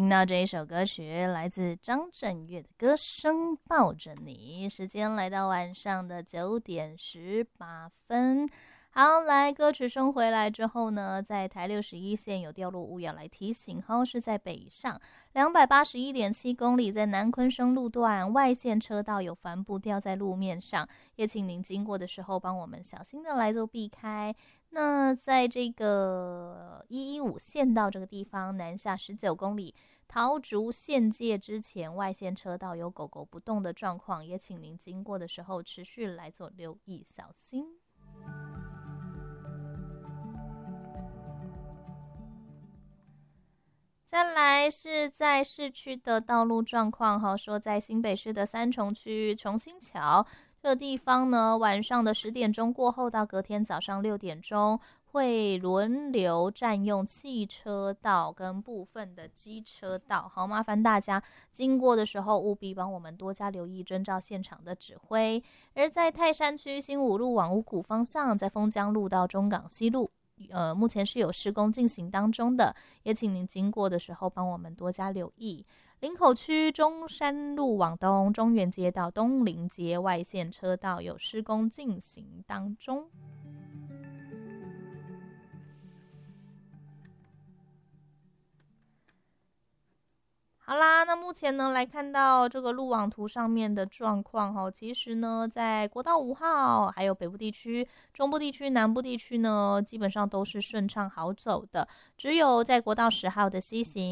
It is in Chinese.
听到这一首歌曲，来自张震岳的歌声《抱着你》。时间来到晚上的9:18。好，来歌曲声回来之后呢，在台61线有掉落物要来提醒，是在北上281.7公里，在南昆生路段外线车道有帆布掉在路面上，也请您经过的时候帮我们小心的来做避开。那在这个115线道这个地方南下19公里，桃竹县界之前外线车道有狗狗不动的状况，也请您经过的时候持续来做留意小心。再来是在市区的道路状况，说在新北市的三重区重新桥这个地方呢，晚上的10点钟过后到隔天早上6点钟会轮流占用汽车道跟部分的机车道，好，麻烦大家经过的时候务必帮我们多加留意，遵照现场的指挥。而在泰山区新武路往五股方向，在丰江路到中港西路目前是有施工进行当中的，也请您经过的时候帮我们多加留意。林口区中山路往东，中原街到东林街外线车道有施工进行当中。好啦，那目前呢来看到这个路网图上面的状况其实呢在国道5号还有北部地区、中部地区、南部地区呢基本上都是顺畅好走的，只有在国道10号的西行